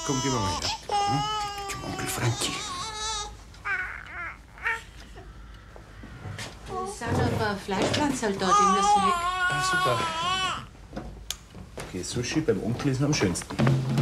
Komm, gib mal her. Hm? Gib Onkel Frankie. Es sind ein paar Fleischpflanzerl da, die müssen weg. Ah, super. Okay, Sushi beim Onkel ist noch am schönsten.